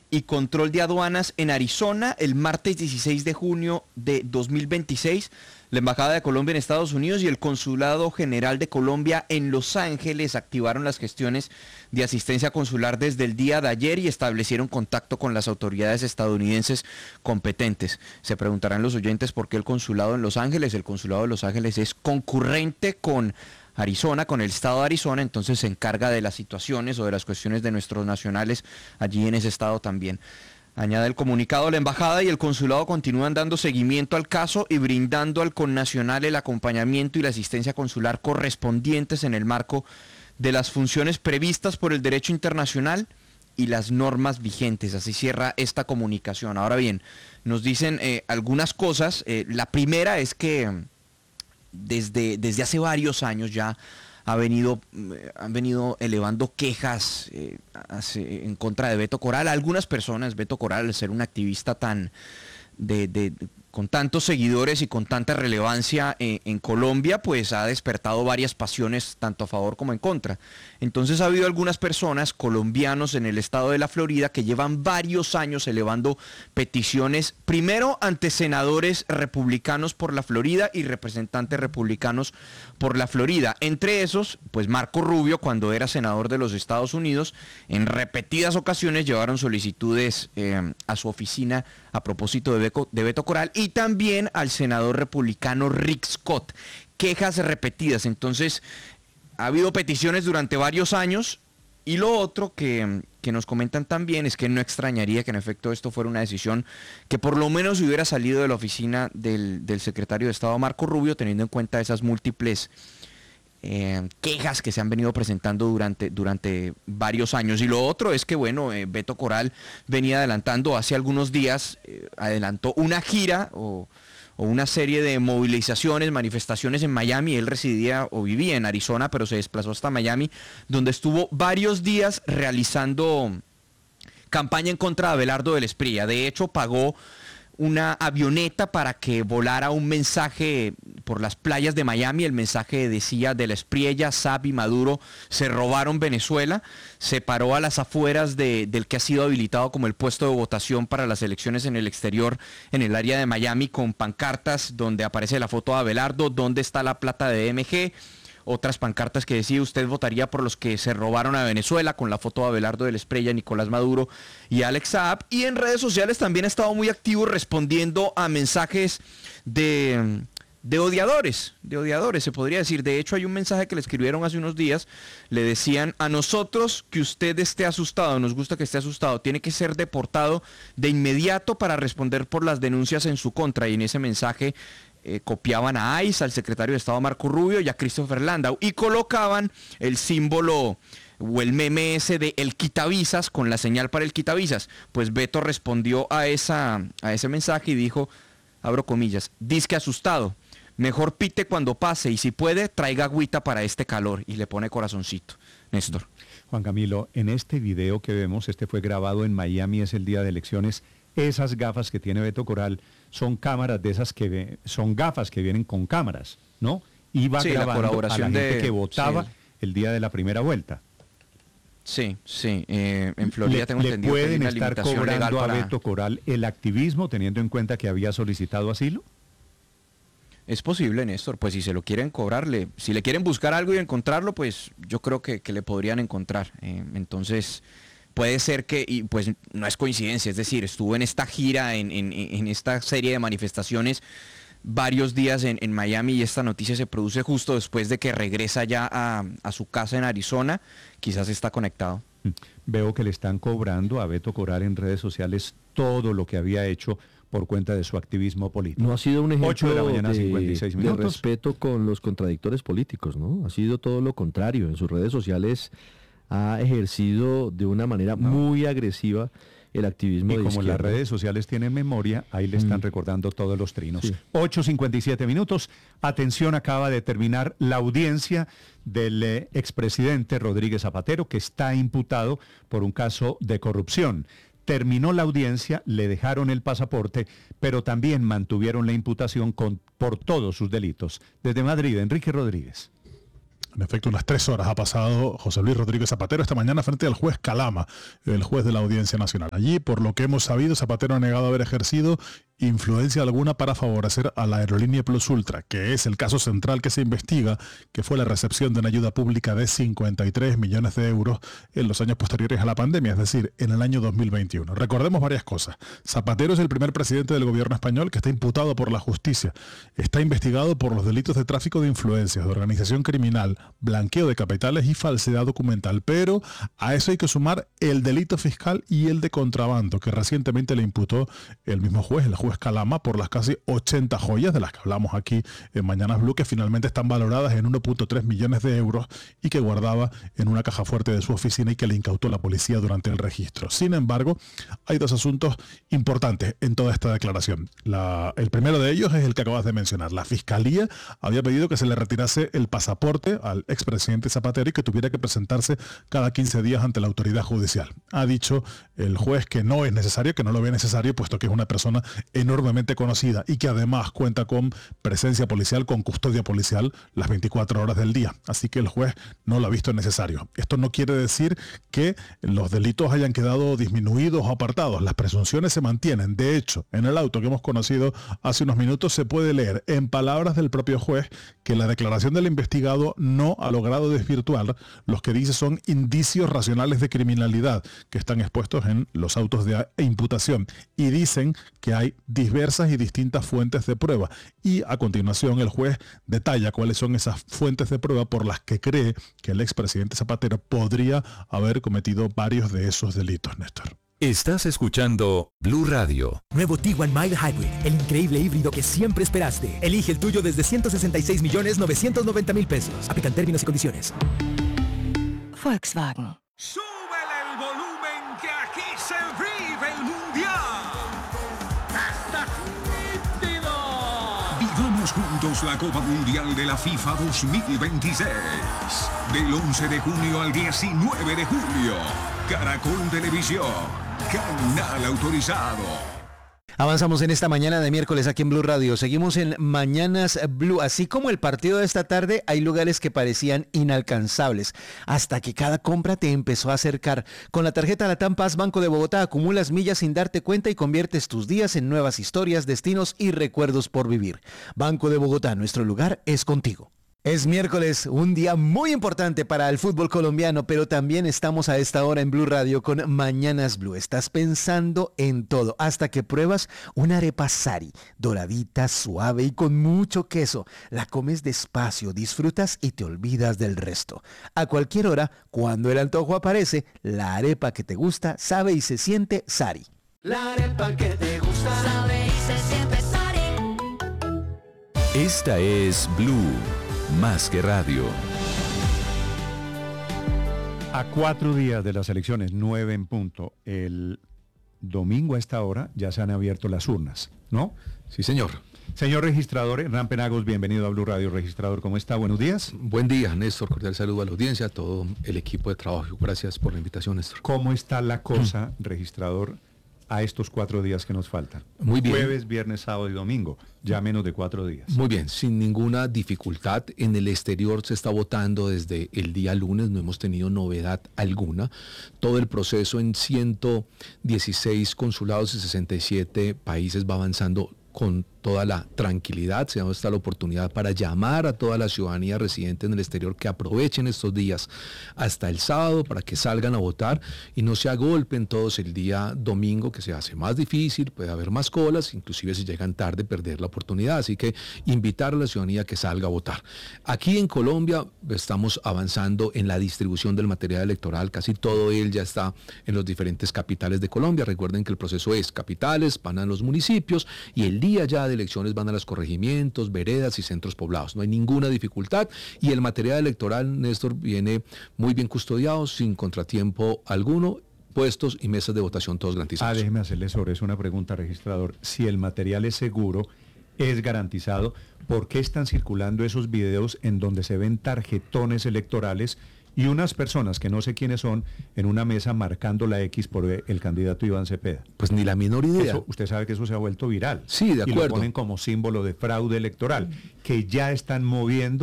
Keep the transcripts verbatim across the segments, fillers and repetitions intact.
y Control de Aduanas en Arizona el martes dieciséis de junio de dos mil veintiséis. La Embajada de Colombia en Estados Unidos y el Consulado General de Colombia en Los Ángeles activaron las gestiones de asistencia consular desde el día de ayer y establecieron contacto con las autoridades estadounidenses competentes. Se preguntarán los oyentes por qué el consulado en Los Ángeles. El consulado de Los Ángeles es concurrente con Arizona, con el estado de Arizona, entonces se encarga de las situaciones o de las cuestiones de nuestros nacionales allí en ese estado también. Añade el comunicado, la embajada y el consulado continúan dando seguimiento al caso y brindando al connacional el acompañamiento y la asistencia consular correspondientes en el marco de las funciones previstas por el derecho internacional y las normas vigentes. Así cierra esta comunicación. Ahora bien, nos dicen eh, algunas cosas. Eh, la primera es que desde, desde hace varios años ya ha venido, han venido elevando quejas eh, hace, en contra de Beto Coral. Algunas personas, Beto Coral, al ser un activista tan de, de, con tantos seguidores y con tanta relevancia eh, en Colombia, pues ha despertado varias pasiones tanto a favor como en contra. Entonces ha habido algunas personas, colombianos en el estado de la Florida, que llevan varios años elevando peticiones, primero ante senadores republicanos por la Florida y representantes republicanos por la Florida. Entre esos, pues Marco Rubio, cuando era senador de los Estados Unidos, en repetidas ocasiones llevaron solicitudes eh, a su oficina a propósito de Beto, de Beto Coral, y también al senador republicano Rick Scott. Quejas repetidas. Entonces, ha habido peticiones durante varios años. Y lo otro que, que nos comentan también es que no extrañaría que en efecto esto fuera una decisión que por lo menos hubiera salido de la oficina del, del secretario de Estado Marco Rubio, teniendo en cuenta esas múltiples eh, quejas que se han venido presentando durante, durante varios años. Y lo otro es que, bueno, eh, Beto Coral venía adelantando hace algunos días, eh, adelantó una gira o... o una serie de movilizaciones, manifestaciones en Miami. Él residía o vivía en Arizona, pero se desplazó hasta Miami, donde estuvo varios días realizando campaña en contra de Abelardo del Esprilla. De hecho, pagó una avioneta para que volara un mensaje por las playas de Miami. El mensaje decía: de la Espriella, Saab y Maduro se robaron Venezuela. Se paró a las afueras de, del que ha sido habilitado como el puesto de votación para las elecciones en el exterior, en el área de Miami, con pancartas donde aparece la foto de Abelardo, ¿dónde está la plata de M G? Otras pancartas que decía: usted votaría por los que se robaron a Venezuela, con la foto de Abelardo del Esprella, Nicolás Maduro y Alex Saab. Y en redes sociales también ha estado muy activo respondiendo a mensajes de, de odiadores, de odiadores se podría decir. De hecho, hay un mensaje que le escribieron hace unos días, le decían: a nosotros que usted esté asustado, nos gusta que esté asustado, tiene que ser deportado de inmediato para responder por las denuncias en su contra. Y en ese mensaje Eh, copiaban a ICE, al secretario de Estado Marco Rubio y a Christopher Landau, y colocaban el símbolo o el meme ese de el quitavisas, con la señal para el quitavisas. Pues Beto respondió a, esa, a ese mensaje y dijo, abro comillas, disque asustado, mejor pite cuando pase y si puede traiga agüita para este calor, y le pone corazoncito. Néstor. Juan Camilo, en este video que vemos, este fue grabado en Miami, es el día de elecciones. Esas gafas que tiene Beto Coral son cámaras de esas que ve, son gafas que vienen con cámaras, ¿no? Y va sí, grabando la colaboración a la gente de, que votaba sí. el día de la primera vuelta. Sí, sí. Eh, en Florida le, tengo le entendido que hay pueden una estar limitación legal cobrando para... a Beto Coral el activismo, teniendo en cuenta que había solicitado asilo. Es posible, Néstor, pues si se lo quieren cobrarle, si le quieren buscar algo y encontrarlo, pues yo creo que, que le podrían encontrar. Eh, entonces... Puede ser que, y pues no es coincidencia, es decir, estuvo en esta gira, en, en, en esta serie de manifestaciones varios días en, en Miami, y esta noticia se produce justo después de que regresa ya a, a su casa en Arizona. Quizás está conectado. Veo que le están cobrando a Beto Coral en redes sociales todo lo que había hecho por cuenta de su activismo político. No ha sido un ejemplo ocho de la mañana, cincuenta y seis minutos. De respeto con los contradictores políticos, ¿no? Ha sido todo lo contrario. En sus redes sociales ha ejercido de una manera no. muy agresiva el activismo y de como izquierda. Las redes sociales tienen memoria, ahí le están mm. recordando todos los trinos. Sí. ocho cincuenta y siete minutos. Atención, acaba de terminar la audiencia del eh, expresidente Rodríguez Zapatero, que está imputado por un caso de corrupción. Terminó la audiencia, le dejaron el pasaporte, pero también mantuvieron la imputación con, por todos sus delitos. Desde Madrid, Enrique Rodríguez. En efecto, unas tres horas ha pasado José Luis Rodríguez Zapatero esta mañana frente al juez Calama, el juez de la Audiencia Nacional. Allí, por lo que hemos sabido, Zapatero ha negado haber ejercido influencia alguna para favorecer a la aerolínea Plus Ultra, que es el caso central que se investiga, que fue la recepción de una ayuda pública de cincuenta y tres millones de euros en los años posteriores a la pandemia, es decir, en el año dos mil veintiuno. Recordemos varias cosas. Zapatero es el primer presidente del gobierno español que está imputado por la justicia. Está investigado por los delitos de tráfico de influencias, de organización criminal, blanqueo de capitales y falsedad documental. Pero a eso hay que sumar el delito fiscal y el de contrabando, que recientemente le imputó el mismo juez, el juez Calama, por las casi ochenta joyas de las que hablamos aquí en Mañanas Blue, que finalmente están valoradas en uno punto tres millones de euros y que guardaba en una caja fuerte de su oficina y que le incautó la policía durante el registro. Sin embargo, hay dos asuntos importantes en toda esta declaración. La, el primero de ellos es el que acabas de mencionar. La Fiscalía había pedido que se le retirase el pasaporte al expresidente Zapatero y que tuviera que presentarse cada quince días ante la autoridad judicial. Ha dicho el juez que no es necesario, que no lo ve necesario, puesto que es una persona enormemente conocida y que además cuenta con presencia policial, con custodia policial las veinticuatro horas del día. Así que el juez no lo ha visto necesario. Esto no quiere decir que los delitos hayan quedado disminuidos o apartados. Las presunciones se mantienen. De hecho, en el auto que hemos conocido hace unos minutos se puede leer en palabras del propio juez que la declaración del investigado no ha logrado desvirtuar los que dice son indicios racionales de criminalidad que están expuestos en los autos de imputación, y dicen que hay diversas y distintas fuentes de prueba. Y a continuación el juez detalla cuáles son esas fuentes de prueba por las que cree que el expresidente Zapatero podría haber cometido varios de esos delitos, Néstor. Estás escuchando Blue Radio. Nuevo Tiguan Mild Hybrid, el increíble híbrido que siempre esperaste. Elige el tuyo desde ciento sesenta y seis millones novecientos noventa mil pesos. Aplican términos y condiciones. Volkswagen. ¡Súbele el volumen que aquí se vive el mundial! ¡Está nítido! Vivamos juntos la Copa Mundial de la FIFA dos mil veintiséis. Del once de junio al diecinueve de julio. Caracol Televisión. Canal autorizado. Avanzamos en esta mañana de miércoles aquí en Blue Radio. Seguimos en Mañanas Blue. Así como el partido de esta tarde, hay lugares que parecían inalcanzables, hasta que cada compra te empezó a acercar. Con la tarjeta Latam Paz Banco de Bogotá acumulas millas sin darte cuenta y conviertes tus días en nuevas historias, destinos y recuerdos por vivir. Banco de Bogotá, nuestro lugar es contigo. Es miércoles, un día muy importante para el fútbol colombiano, pero también estamos a esta hora en Blue Radio con Mañanas Blue. Estás pensando en todo, hasta que pruebas una arepa Sari, doradita, suave y con mucho queso. La comes despacio, disfrutas y te olvidas del resto. A cualquier hora, cuando el antojo aparece, la arepa que te gusta sabe y se siente Sari. La arepa que te gusta Sabe y se siente Sari. Esta es Blue, más que radio. A cuatro días de las elecciones, nueve en punto, el domingo a esta hora ya se han abierto las urnas, ¿no? Sí, señor. Señor registrador, Hernán Penagos, bienvenido a Blue Radio. Registrador, ¿cómo está? Buenos días. Buen día, Néstor. Cordial saludo a la audiencia, a todo el equipo de trabajo. Gracias por la invitación, Néstor. ¿Cómo está la cosa, registrador, a estos cuatro días que nos faltan? Muy bien. Jueves, viernes, sábado y domingo, ya menos de cuatro días. Muy bien, sin ninguna dificultad. En el exterior se está votando desde el día lunes, no hemos tenido novedad alguna. Todo el proceso en ciento dieciséis consulados y sesenta y siete países va avanzando con toda la tranquilidad. Se da esta la oportunidad para llamar a toda la ciudadanía residente en el exterior que aprovechen estos días hasta el sábado para que salgan a votar y no se agolpen todos el día domingo, que se hace más difícil, puede haber más colas, inclusive si llegan tarde perder la oportunidad. Así que invitar a la ciudadanía que salga a votar. Aquí en Colombia estamos avanzando en la distribución del material electoral, casi todo él ya está en los diferentes capitales de Colombia. Recuerden que el proceso es capitales, van a los municipios y el día ya de elecciones van a los corregimientos, veredas y centros poblados. No hay ninguna dificultad y el material electoral, Néstor, viene muy bien custodiado, sin contratiempo alguno, puestos y mesas de votación todos garantizados. Ah, déjeme hacerle sobre eso una pregunta, registrador. Si el material es seguro, es garantizado, ¿por qué están circulando esos videos en donde se ven tarjetones electorales y unas personas que no sé quiénes son en una mesa marcando la X por el candidato Iván Cepeda? Pues ni la menor idea. Eso, usted sabe que eso se ha vuelto viral. Sí, de acuerdo. Y lo ponen como símbolo de fraude electoral, que ya están moviendo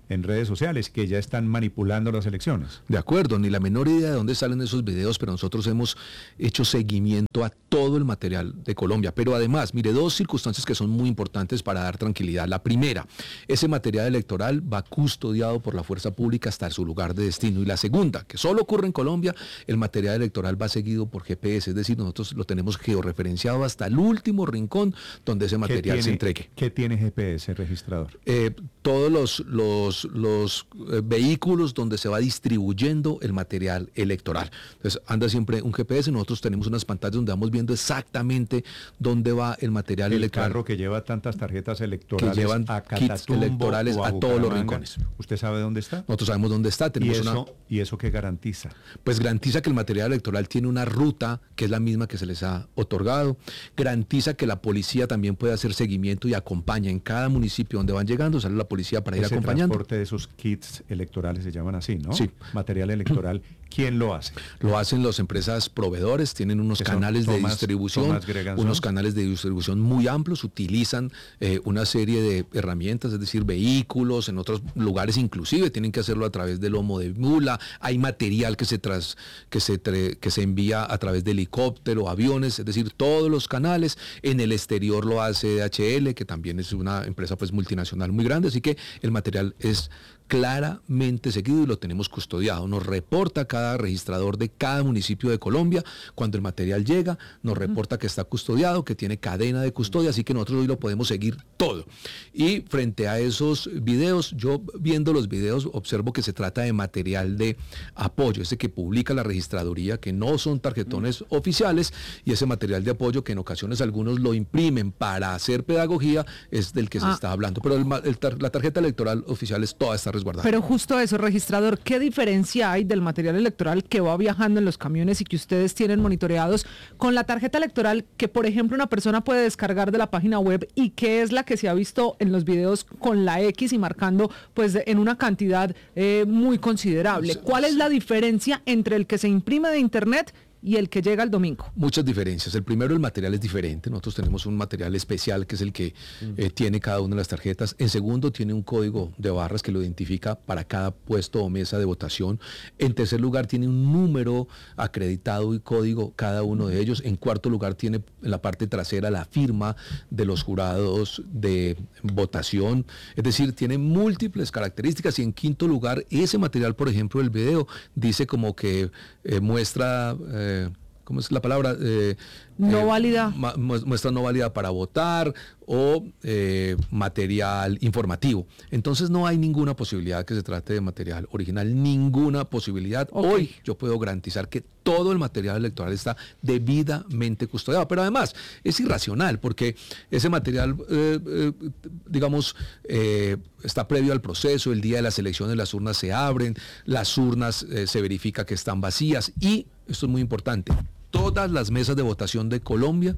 en redes sociales que ya están manipulando las elecciones. De acuerdo, ni la menor idea de dónde salen esos videos, pero nosotros hemos hecho seguimiento a todo el material de Colombia. Pero además, mire, dos circunstancias que son muy importantes para dar tranquilidad. La primera, ese material electoral va custodiado por la fuerza pública hasta su lugar de destino. Y la segunda, que solo ocurre en Colombia, el material electoral va seguido por G P S, es decir, nosotros lo tenemos georreferenciado hasta el último rincón donde ese material tiene, se entregue. ¿Qué tiene G P S, registrador? Eh, todos los, los, los eh, vehículos donde se va distribuyendo el material electoral. Entonces anda siempre un G P S, nosotros tenemos unas pantallas donde vamos viendo exactamente dónde va el material el electoral. El carro que lleva tantas tarjetas electorales que llevan a kits electorales a, a todos los rincones. ¿Usted sabe dónde está? Nosotros sabemos dónde está. Tenemos ¿Y, eso, una... ¿Y eso qué garantiza? Pues garantiza que el material electoral tiene una ruta que es la misma que se les ha otorgado. Garantiza que la policía también puede hacer seguimiento y acompaña en cada municipio donde van llegando, sale la policía para ir Ese acompañando. El transporte de esos kits electorales se llaman así, ¿no? Sí. Material electoral. ¿Quién lo hace? Lo hacen las empresas proveedores, tienen unos canales de Thomas, distribución, Thomas unos canales de distribución muy amplios, utilizan eh, una serie de herramientas, es decir, vehículos, en otros lugares inclusive tienen que hacerlo a través de lomo de mula, hay material que se tras, que se tre, que se envía a través de helicóptero, aviones, es decir, todos los canales. En el exterior lo hace D H L, que también es una empresa pues multinacional muy grande, así que el material es claramente seguido y lo tenemos custodiado. Nos reporta cada registrador de cada municipio de Colombia cuando el material llega, nos reporta que está custodiado, que tiene cadena de custodia, así que nosotros hoy lo podemos seguir todo. Y frente a esos videos, yo viendo los videos observo que se trata de material de apoyo, ese que publica la registraduría, que no son tarjetones oficiales, y ese material de apoyo que en ocasiones algunos lo imprimen para hacer pedagogía, es del que ah. se está hablando. Pero el, el tar, la tarjeta electoral oficial es toda esta resguardada. Pero justo eso, registrador, ¿qué diferencia hay del material electoral que va viajando en los camiones y que ustedes tienen monitoreados con la tarjeta electoral que, por ejemplo, una persona puede descargar de la página web y que es la que se ha visto en los videos con la X y marcando pues en una cantidad eh, muy considerable? ¿Cuál es la diferencia entre el que se imprime de internet y el que llega el domingo? Muchas diferencias. El primero, el material es diferente. Nosotros tenemos un material especial que es el que eh, tiene cada una de las tarjetas. En segundo, tiene un código de barras que lo identifica para cada puesto o mesa de votación. En tercer lugar, tiene un número acreditado y código cada uno de ellos. En cuarto lugar, tiene en la parte trasera la firma de los jurados de votación. Es decir, tiene múltiples características. Y en quinto lugar, ese material, por ejemplo, el video, dice como que eh, muestra... Eh, ¿Cómo es la palabra? Eh, no eh, válida. Muestra no válida para votar o eh, material informativo. Entonces no hay ninguna posibilidad que se trate de material original, ninguna posibilidad. Okay. Hoy yo puedo garantizar que todo el material electoral está debidamente custodiado. Pero además es irracional porque ese material, eh, eh, digamos, eh, está previo al proceso. El día de las elecciones las urnas se abren, las urnas eh, se verifica que están vacías y, esto es muy importante, todas las mesas de votación de Colombia,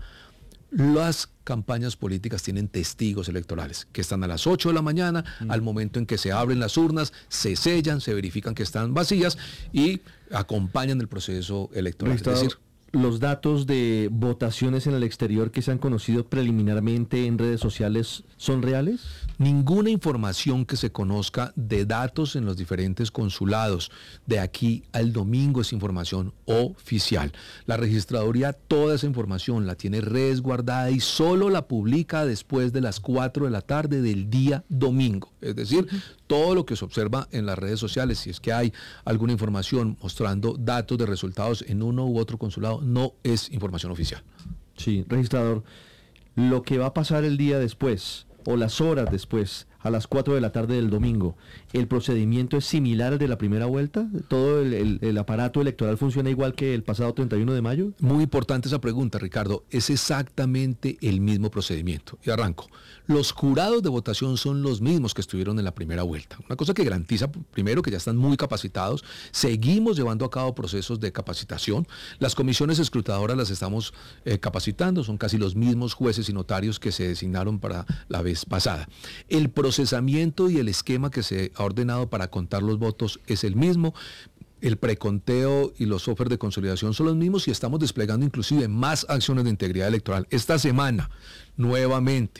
las campañas políticas tienen testigos electorales que están a las ocho de la mañana, mm. al momento en que se abren las urnas, se sellan, se verifican que están vacías y acompañan el proceso electoral. Es decir, los datos de votaciones en el exterior que se han conocido preliminarmente en redes sociales son reales? Ninguna información que se conozca de datos en los diferentes consulados de aquí al domingo es información oficial. La registraduría toda esa información la tiene resguardada y solo la publica después de las cuatro de la tarde del día domingo. Es decir, todo lo que se observa en las redes sociales, si es que hay alguna información mostrando datos de resultados en uno u otro consulado, no es información oficial. Sí, registrador, lo que va a pasar el día después o las horas después, a las cuatro de la tarde del domingo, ¿el procedimiento es similar al de la primera vuelta? ¿Todo el, el, el aparato electoral funciona igual que el pasado treinta y uno de mayo? Muy importante esa pregunta, Ricardo. Es exactamente el mismo procedimiento. Y arranco. Los jurados de votación son los mismos que estuvieron en la primera vuelta. Una cosa que garantiza, primero, que ya están muy capacitados. Seguimos llevando a cabo procesos de capacitación. Las comisiones escrutadoras las estamos eh, capacitando. Son casi los mismos jueces y notarios que se designaron para la vez pasada. El procesamiento y el esquema que se ha ordenado para contar los votos es el mismo. El preconteo y los software de consolidación son los mismos y estamos desplegando inclusive más acciones de integridad electoral. Esta semana, nuevamente,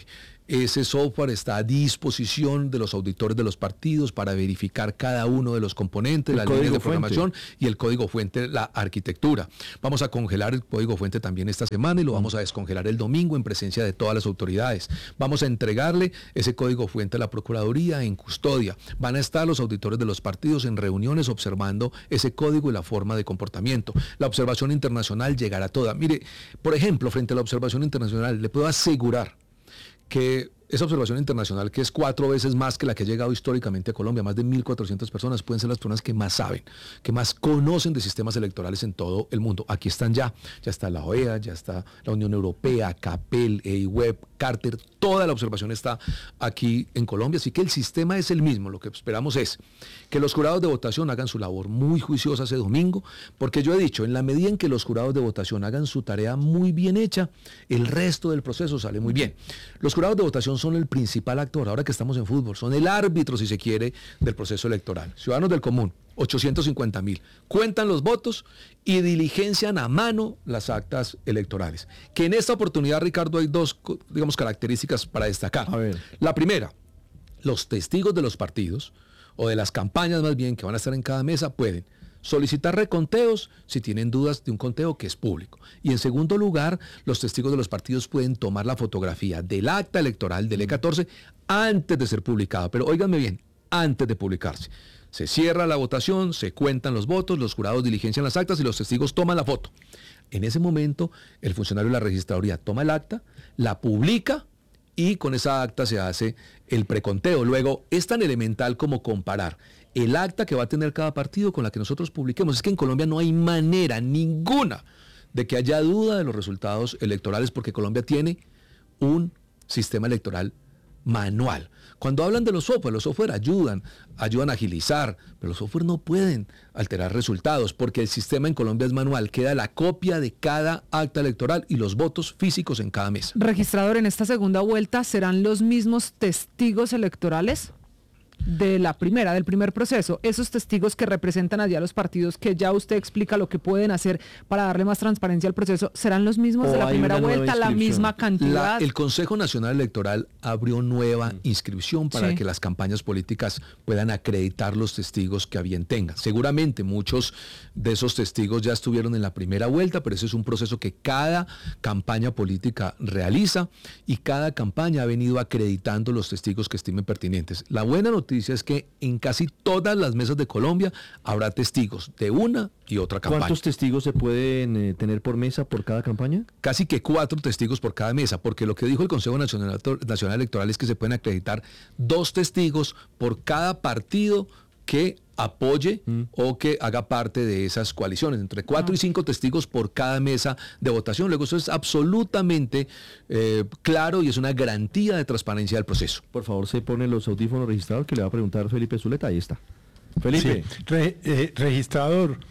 Ese software está a disposición de los auditores de los partidos para verificar cada uno de los componentes, las líneas de programación y el código fuente, la arquitectura. Vamos a congelar el código fuente también esta semana y lo vamos a descongelar el domingo en presencia de todas las autoridades. Vamos a entregarle ese código fuente a la Procuraduría en custodia. Van a estar los auditores de los partidos en reuniones observando ese código y la forma de comportamiento. La observación internacional llegará toda. Mire, por ejemplo, frente a la observación internacional, le puedo asegurar que esa observación internacional, que es cuatro veces más que la que ha llegado históricamente a Colombia, más de mil cuatrocientas personas, pueden ser las personas que más saben, que más conocen de sistemas electorales en todo el mundo. Aquí están ya, ya está la O E A, ya está la Unión Europea, CAPEL, E I W E B, Carter, toda la observación está aquí en Colombia, así que el sistema es el mismo. Lo que esperamos es que los jurados de votación hagan su labor muy juiciosa ese domingo, porque yo he dicho, en la medida en que los jurados de votación hagan su tarea muy bien hecha, el resto del proceso sale muy bien. Los jurados de votación son el principal actor, ahora que estamos en fútbol, son el árbitro, si se quiere, del proceso electoral. Ciudadanos del común, ochocientos cincuenta mil, cuentan los votos y diligencian a mano las actas electorales. Que en esta oportunidad, Ricardo, hay dos, digamos, características para destacar. A ver. La primera, los testigos de los partidos, o de las campañas más bien, que van a estar en cada mesa, pueden solicitar reconteos si tienen dudas de un conteo que es público. Y en segundo lugar, los testigos de los partidos pueden tomar la fotografía del acta electoral del E catorce antes de ser publicada. Pero óiganme bien, antes de publicarse. Se cierra la votación, se cuentan los votos, los jurados diligencian las actas y los testigos toman la foto. En ese momento, el funcionario de la registraduría toma el acta, la publica y con esa acta se hace el preconteo. Luego, es tan elemental como comparar el acta que va a tener cada partido con la que nosotros publiquemos. Es que en Colombia no hay manera ninguna de que haya duda de los resultados electorales, porque Colombia tiene un sistema electoral manual. Cuando hablan de los software, los software ayudan, ayudan a agilizar, pero los software no pueden alterar resultados, porque el sistema en Colombia es manual. Queda la copia de cada acta electoral y los votos físicos en cada mesa. Registrador, en esta segunda vuelta, ¿serán los mismos testigos electorales de la primera, del primer proceso? Esos testigos que representan allá los partidos, que ya usted explica lo que pueden hacer para darle más transparencia al proceso, ¿serán los mismos de la primera vuelta, la misma cantidad? La, el Consejo Nacional Electoral abrió nueva inscripción para Sí. que las campañas políticas puedan acreditar los testigos que a bien tengan. Seguramente muchos de esos testigos ya estuvieron en la primera vuelta, pero ese es un proceso que cada campaña política realiza y cada campaña ha venido acreditando los testigos que estimen pertinentes. La buena noticia es que en casi todas las mesas de Colombia habrá testigos de una y otra campaña. ¿Cuántos testigos se pueden eh, tener por mesa por cada campaña? Casi que cuatro testigos por cada mesa, porque lo que dijo el Consejo Nacional, Nacional Electoral es que se pueden acreditar dos testigos por cada partido que apoye mm. o que haga parte de esas coaliciones, entre cuatro ah. y cinco testigos por cada mesa de votación. Luego eso es absolutamente eh, claro y es una garantía de transparencia del proceso. Por favor, se pone los audífonos registrados que le va a preguntar Felipe Zuleta. Ahí está. Felipe. Sí. Re, eh, registrador,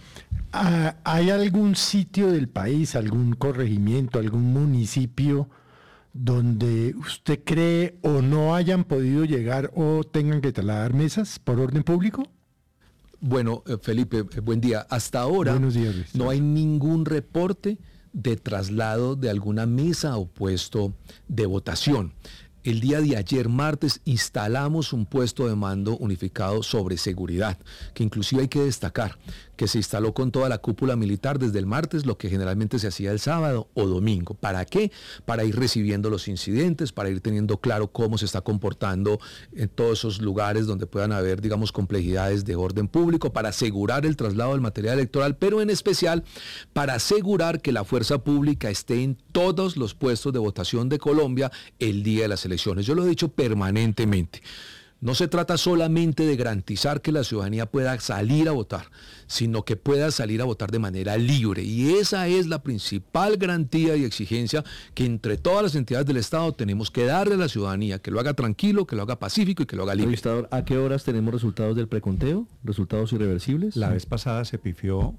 ¿hay algún sitio del país, algún corregimiento, algún municipio donde usted cree o no hayan podido llegar o tengan que trasladar mesas por orden público? Bueno, eh, Felipe, eh, buen día. Hasta ahora Buenos días, no hay ningún reporte de traslado de alguna mesa o puesto de votación. El día de ayer, martes, instalamos un puesto de mando unificado sobre seguridad, que inclusive hay que destacar que se instaló con toda la cúpula militar desde el martes, lo que generalmente se hacía el sábado o domingo. ¿Para qué? Para ir recibiendo los incidentes, para ir teniendo claro cómo se está comportando en todos esos lugares donde puedan haber, digamos, complejidades de orden público, para asegurar el traslado del material electoral, pero en especial para asegurar que la fuerza pública esté en todos los puestos de votación de Colombia el día de las elecciones. Yo lo he dicho permanentemente. No se trata solamente de garantizar que la ciudadanía pueda salir a votar, sino que pueda salir a votar de manera libre. Y esa es la principal garantía y exigencia que entre todas las entidades del Estado tenemos que darle a la ciudadanía, que lo haga tranquilo, que lo haga pacífico y que lo haga libre. Registrador, ¿a qué horas tenemos resultados del preconteo? ¿Resultados irreversibles? La vez pasada se pifió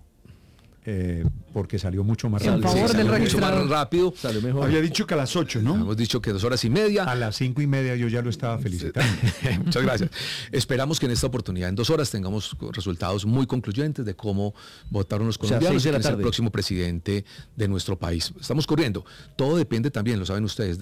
Eh, porque salió mucho más rápido. Sí, salió mucho más rápido. Salió mejor. Había dicho que a las ocho, ¿no? Hemos dicho que dos horas y media. A las cinco y media yo ya lo estaba felicitando. Muchas gracias. Esperamos que en esta oportunidad, en dos horas, tengamos resultados muy concluyentes de cómo votaron los colombianos, o sea, y quién es el próximo presidente de nuestro país. Estamos corriendo. Todo depende también, lo saben ustedes, del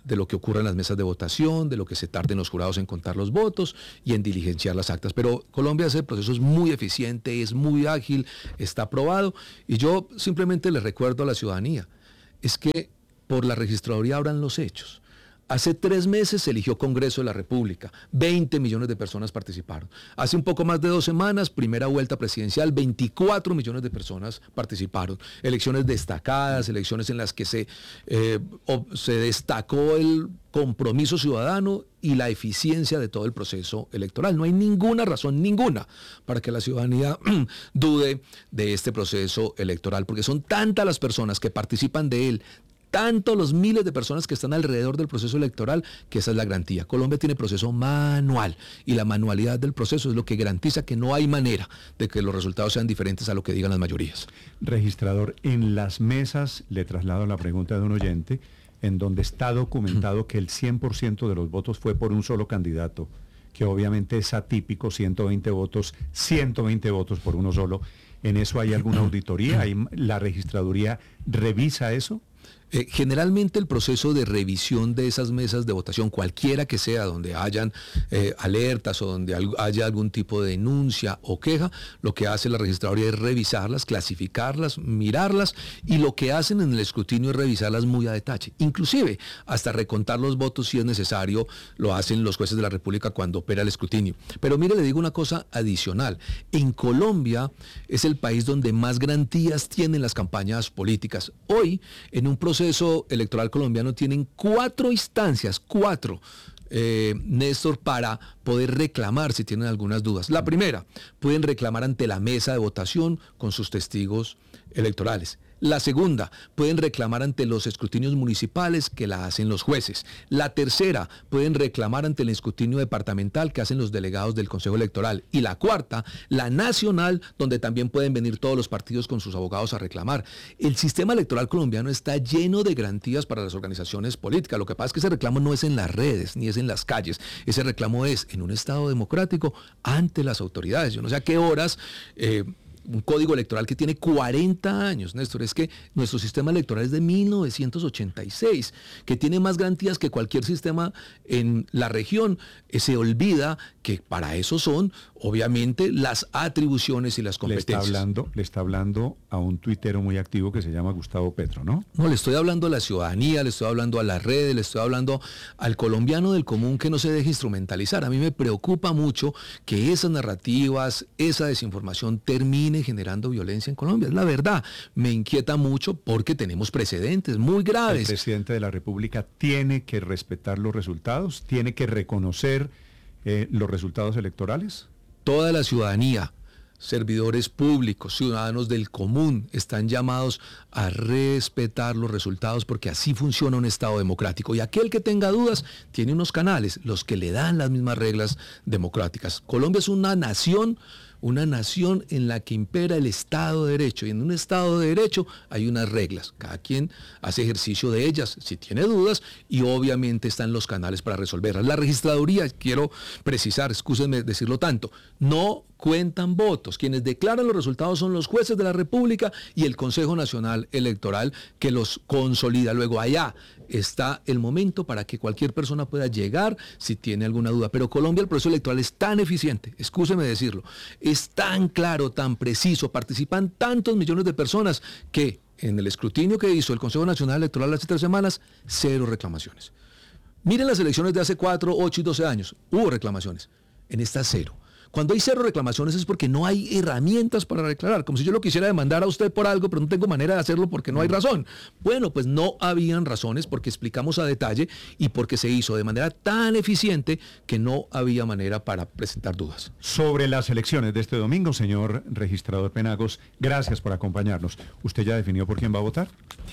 de lo que ocurre en las mesas de votación, de lo que se tarden los jurados en contar los votos y en diligenciar las actas. Pero Colombia ese proceso es muy eficiente, es muy ágil, está aprobado. Y yo simplemente le recuerdo a la ciudadanía, es que por la registraduría habrán los hechos. Hace tres meses se eligió Congreso de la República, veinte millones de personas participaron. Hace un poco más de dos semanas, primera vuelta presidencial, veinticuatro millones de personas participaron. Elecciones destacadas, elecciones en las que se, eh, se destacó el compromiso ciudadano y la eficiencia de todo el proceso electoral. No hay ninguna razón, ninguna, para que la ciudadanía dude de este proceso electoral, porque son tantas las personas que participan de él, tanto los miles de personas que están alrededor del proceso electoral, que esa es la garantía. Colombia tiene proceso manual y la manualidad del proceso es lo que garantiza que no hay manera de que los resultados sean diferentes a lo que digan las mayorías. Registrador, en las mesas, le traslado la pregunta de un oyente, en donde está documentado que el cien por ciento de los votos fue por un solo candidato, que obviamente es atípico, ciento veinte votos, ciento veinte votos por uno solo. ¿En eso hay alguna auditoría? ¿Hay, ¿La registraduría revisa eso? Eh, generalmente el proceso de revisión de esas mesas de votación, cualquiera que sea, donde hayan eh, alertas o donde al, haya algún tipo de denuncia o queja, lo que hace la registraduría es revisarlas, clasificarlas, mirarlas, y lo que hacen en el escrutinio es revisarlas muy a detalle. Inclusive, hasta recontar los votos si es necesario, lo hacen los jueces de la República cuando opera el escrutinio. Pero mire, le digo una cosa adicional. En Colombia es el país donde más garantías tienen las campañas políticas. Hoy, en un proceso electoral colombiano tienen cuatro instancias, cuatro, eh, Néstor, para poder reclamar si tienen algunas dudas. La primera, pueden reclamar ante la mesa de votación con sus testigos electorales. La segunda, pueden reclamar ante los escrutinios municipales que la hacen los jueces. La tercera, pueden reclamar ante el escrutinio departamental que hacen los delegados del Consejo Electoral. Y la cuarta, la nacional, donde también pueden venir todos los partidos con sus abogados a reclamar. El sistema electoral colombiano está lleno de garantías para las organizaciones políticas. Lo que pasa es que ese reclamo no es en las redes, ni es en las calles. Ese reclamo es en un Estado democrático ante las autoridades. Yo no sé a qué horas... Eh, un código electoral que tiene cuarenta años, Néstor, es que nuestro sistema electoral es de mil novecientos ochenta y seis, que tiene más garantías que cualquier sistema en la región. Eh, se olvida que para eso son, obviamente, las atribuciones y las competencias. Le está hablando, le está hablando a un tuitero muy activo que se llama Gustavo Petro, ¿no? No, le estoy hablando a la ciudadanía, le estoy hablando a las redes, le estoy hablando al colombiano del común que no se deje instrumentalizar. A mí me preocupa mucho que esas narrativas, esa desinformación termine generando violencia en Colombia. Es la verdad. Me inquieta mucho porque tenemos precedentes muy graves. El presidente de la República tiene que respetar los resultados, tiene que reconocer eh, los resultados electorales. Toda la ciudadanía, servidores públicos, ciudadanos del común, están llamados a respetar los resultados porque así funciona un Estado democrático. Y aquel que tenga dudas tiene unos canales, los que le dan las mismas reglas democráticas. Colombia es una nación Una nación en la que impera el Estado de Derecho, y en un Estado de Derecho hay unas reglas, cada quien hace ejercicio de ellas si tiene dudas, y obviamente están los canales para resolverlas. La registraduría, quiero precisar, excúsenme decirlo tanto, no cuentan votos. Quienes declaran los resultados son los jueces de la República y el Consejo Nacional Electoral, que los consolida. Luego allá está el momento para que cualquier persona pueda llegar si tiene alguna duda. Pero Colombia, el proceso electoral es tan eficiente, excúseme decirlo, es tan claro, tan preciso, participan tantos millones de personas que en el escrutinio que hizo el Consejo Nacional Electoral hace tres semanas, cero reclamaciones. Miren las elecciones de hace cuatro, ocho y doce años, hubo reclamaciones, en esta cero. Cuando hay cero reclamaciones es porque no hay herramientas para declarar, como si yo lo quisiera demandar a usted por algo, pero no tengo manera de hacerlo porque no hay razón. Bueno, pues no habían razones porque explicamos a detalle y porque se hizo de manera tan eficiente que no había manera para presentar dudas. Sobre las elecciones de este domingo, señor registrador Penagos, gracias por acompañarnos. ¿Usted ya definió por quién va a votar?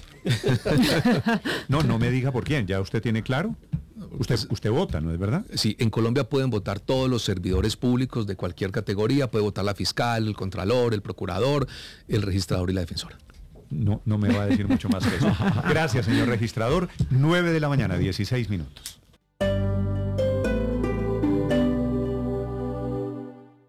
No, no me diga por quién, ¿ya usted tiene claro? Usted, usted vota, ¿no es verdad? Sí, en Colombia pueden votar todos los servidores públicos de cualquier categoría, puede votar la fiscal, el contralor, el procurador, el registrador y la defensora. No, no me va a decir mucho más que eso. Gracias, señor registrador. nueve de la mañana, dieciséis minutos.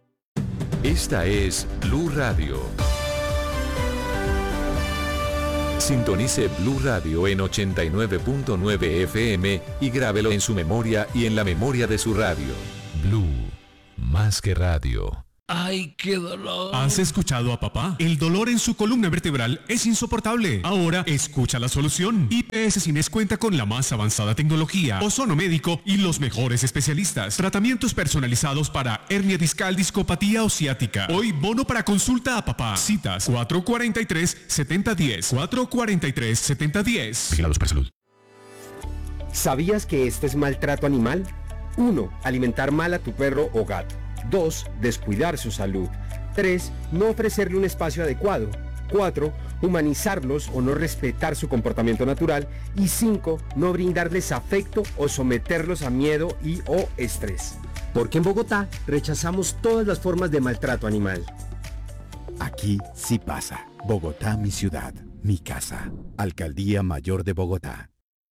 Esta es Blue Radio. Sintonice Blue Radio en ochenta y nueve punto nueve F M y grábelo en su memoria y en la memoria de su radio. Blue, más que radio. ¡Ay, qué dolor! ¿Has escuchado a papá? El dolor en su columna vertebral es insoportable. Ahora escucha la solución. I P S Cines cuenta con la más avanzada tecnología, ozono médico y los mejores especialistas. Tratamientos personalizados para hernia discal, discopatía o ciática. Hoy bono para consulta a papá. Citas cuatro cuatro tres, siete cero uno cero. cuatro cuatro tres, siete cero uno cero. Vigilados por salud. ¿Sabías que este es maltrato animal? uno. Alimentar mal a tu perro o gato. dos. Descuidar su salud. tres. No ofrecerle un espacio adecuado. cuatro. Humanizarlos o no respetar su comportamiento natural. Y cinco. No brindarles afecto o someterlos a miedo y o estrés. Porque en Bogotá rechazamos todas las formas de maltrato animal. Aquí sí pasa. Bogotá, mi ciudad, mi casa. Alcaldía Mayor de Bogotá.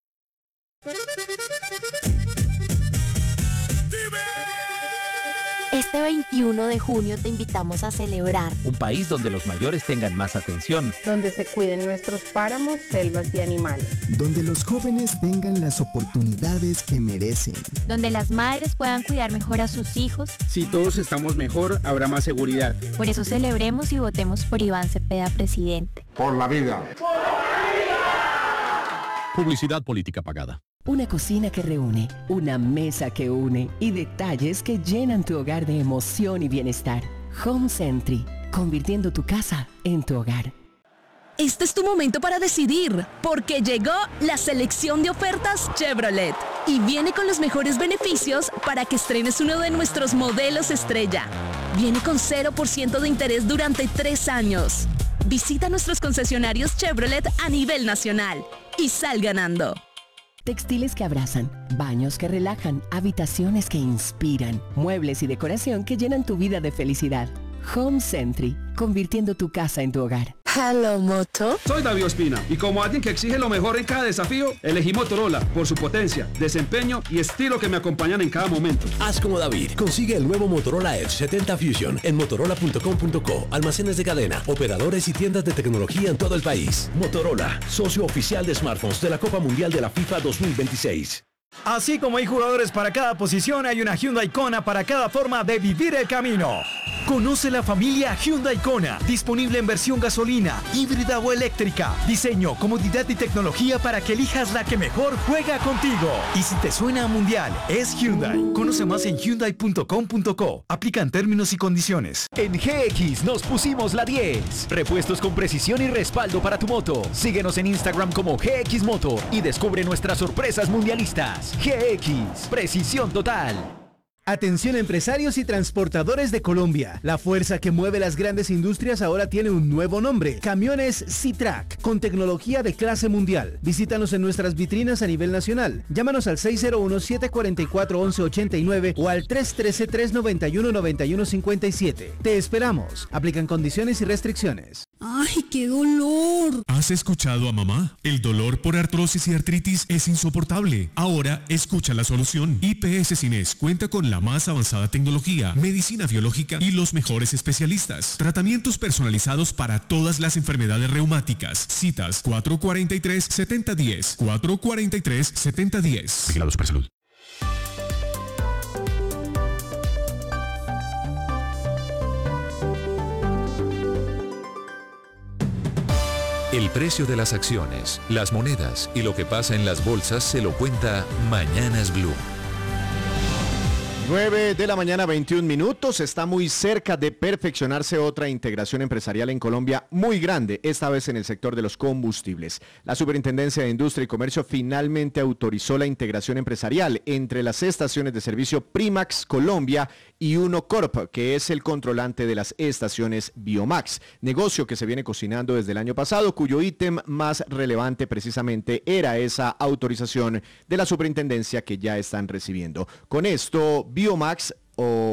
Este veintiuno de junio te invitamos a celebrar un país donde los mayores tengan más atención, donde se cuiden nuestros páramos, selvas y animales, donde los jóvenes tengan las oportunidades que merecen, donde las madres puedan cuidar mejor a sus hijos. Si todos estamos mejor, habrá más seguridad. Por eso celebremos y votemos por Iván Cepeda presidente. Por la vida. ¡Por la vida! Publicidad política pagada. Una cocina que reúne, una mesa que une y detalles que llenan tu hogar de emoción y bienestar. Home Sentry, convirtiendo tu casa en tu hogar. Este es tu momento para decidir, porque llegó la selección de ofertas Chevrolet y viene con los mejores beneficios para que estrenes uno de nuestros modelos estrella. Viene con cero por ciento de interés durante tres años. Visita nuestros concesionarios Chevrolet a nivel nacional y sal ganando. Textiles que abrazan, baños que relajan, habitaciones que inspiran, muebles y decoración que llenan tu vida de felicidad. Home Sentry, convirtiendo tu casa en tu hogar. Hello, Moto. Soy David Ospina y como alguien que exige lo mejor en cada desafío, elegí Motorola por su potencia, desempeño y estilo que me acompañan en cada momento. Haz como David. Consigue el nuevo Motorola Edge setenta Fusion en motorola punto com punto co, almacenes de cadena, operadores y tiendas de tecnología en todo el país. Motorola, socio oficial de smartphones de la Copa Mundial de la FIFA dos mil veintiséis. Así como hay jugadores para cada posición, hay una Hyundai Kona para cada forma de vivir el camino. Conoce la familia Hyundai Kona, disponible en versión gasolina, híbrida o eléctrica. Diseño, comodidad y tecnología para que elijas la que mejor juega contigo. Y si te suena a mundial, es Hyundai. Conoce más en hyundai punto com punto co. Aplican términos y condiciones. En G X nos pusimos la diez. Repuestos con precisión y respaldo para tu moto. Síguenos en Instagram como G X Moto y descubre nuestras sorpresas mundialistas. G X, precisión total. Atención empresarios y transportadores de Colombia. La fuerza que mueve las grandes industrias ahora tiene un nuevo nombre. Camiones C-Track, con tecnología de clase mundial. Visítanos en nuestras vitrinas a nivel nacional. Llámanos al seis cero uno, siete cuatro cuatro, once ochenta y nueve o al tres uno tres, tres nueve uno, nueve uno cinco siete. Te esperamos. Aplican condiciones y restricciones. ¡Ay, qué dolor! ¿Has escuchado a mamá? El dolor por artrosis y artritis es insoportable. Ahora escucha la solución. I P S Cines cuenta con la más avanzada tecnología, medicina biológica y los mejores especialistas. Tratamientos personalizados para todas las enfermedades reumáticas. Citas cuatro cuatro tres, siete cero uno cero. cuatro cuatro tres, siete cero uno cero. Vigilados por salud. El precio de las acciones, las monedas y lo que pasa en las bolsas se lo cuenta Mañanas Blue. nueve de la mañana, veintiún minutos. Está muy cerca de perfeccionarse otra integración empresarial en Colombia muy grande, esta vez en el sector de los combustibles. La Superintendencia de Industria y Comercio finalmente autorizó la integración empresarial entre las estaciones de servicio Primax Colombia y Unocorp, que es el controlante de las estaciones Biomax, negocio que se viene cocinando desde el año pasado, cuyo ítem más relevante precisamente era esa autorización de la superintendencia que ya están recibiendo. Con esto, Biomax o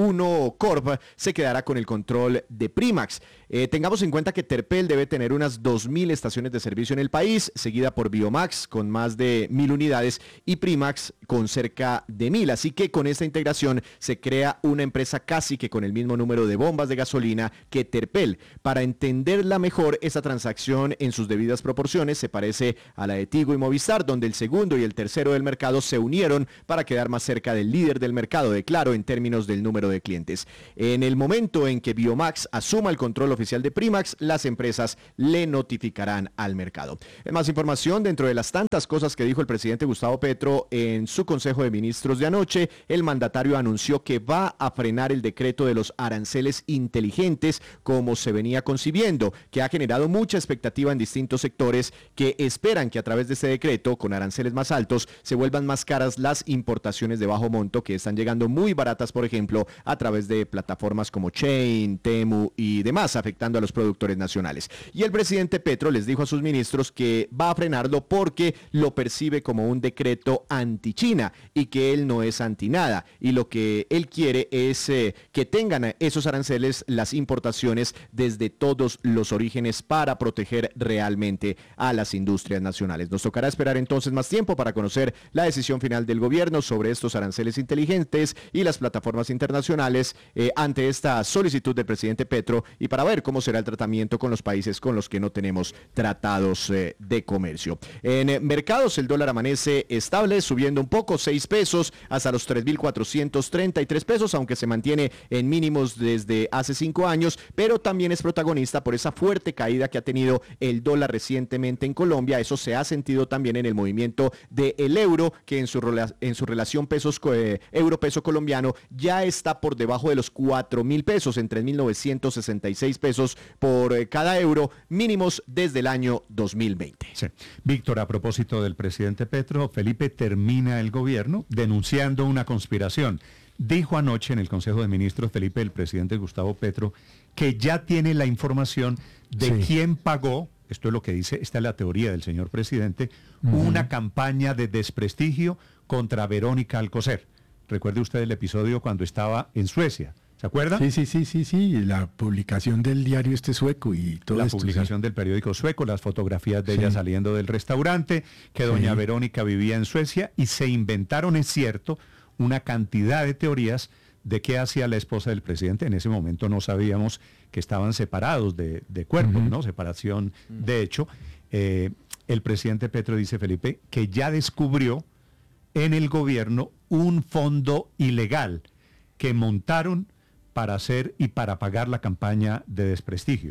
Uno Corp se quedará con el control de Primax. Eh, tengamos en cuenta que Terpel debe tener unas dos mil estaciones de servicio en el país, seguida por Biomax con más de mil unidades y Primax con cerca de mil. Así que con esta integración se crea una empresa casi que con el mismo número de bombas de gasolina que Terpel. Para entenderla mejor, esta transacción en sus debidas proporciones se parece a la de Tigo y Movistar, donde el segundo y el tercero del mercado se unieron para quedar más cerca del líder del mercado de Claro en términos del número de clientes. En el momento en que Biomax asuma el control oficial de Primax, las empresas le notificarán al mercado. En más información, dentro de las tantas cosas que dijo el presidente Gustavo Petro en su Consejo de Ministros de anoche, el mandatario anunció que va a frenar el decreto de los aranceles inteligentes como se venía concibiendo, que ha generado mucha expectativa en distintos sectores que esperan que a través de este decreto, con aranceles más altos, se vuelvan más caras las importaciones de bajo monto que están llegando muy baratas, por ejemplo, a través de plataformas como Chain, Temu y demás, afectando a los productores nacionales. Y el presidente Petro les dijo a sus ministros que va a frenarlo porque lo percibe como un decreto anti-China y que él no es anti-nada. Y lo que él quiere es eh, que tengan esos aranceles las importaciones desde todos los orígenes para proteger realmente a las industrias nacionales. Nos tocará esperar entonces más tiempo para conocer la decisión final del gobierno sobre estos aranceles inteligentes y las plataformas internacionales eh, ante esta solicitud del presidente Petro y para ver cómo será el tratamiento con los países con los que no tenemos tratados eh, de comercio. En eh, mercados el dólar amanece estable, subiendo un poco, seis pesos hasta los tres mil cuatrocientos treinta y tres pesos, aunque se mantiene en mínimos desde hace cinco años, pero también es protagonista por esa fuerte caída que ha tenido el dólar recientemente en Colombia. Eso se ha sentido también en el movimiento del euro, que en su, en su relación pesos eh, euro-peso colombiano ya está por debajo de los cuatro mil pesos, en tres mil novecientos sesenta y seis pesos por eh, cada euro, mínimos desde el año dos mil veinte. Sí. Víctor, a propósito del presidente Petro, Felipe termina el gobierno denunciando una conspiración. Dijo anoche en el Consejo de Ministros, Felipe, el presidente Gustavo Petro, que ya tiene la información de sí. quién pagó, esto es lo que dice, esta es la teoría del señor presidente, uh-huh. una campaña de desprestigio contra Verónica Alcocer. Recuerde usted el episodio cuando estaba en Suecia. ¿Se acuerda? Sí, sí, sí, sí, sí, la publicación del diario este sueco y todo La esto, publicación sí. del periódico sueco, las fotografías de sí. ella saliendo del restaurante, que doña sí. Verónica vivía en Suecia, y se inventaron, es cierto, una cantidad de teorías de qué hacía la esposa del presidente. En ese momento no sabíamos que estaban separados de, de cuerpos, uh-huh. ¿no? Separación uh-huh. de hecho. Eh, el presidente Petro dice, Felipe, que ya descubrió en el gobierno un fondo ilegal que montaron para hacer y para pagar la campaña de desprestigio.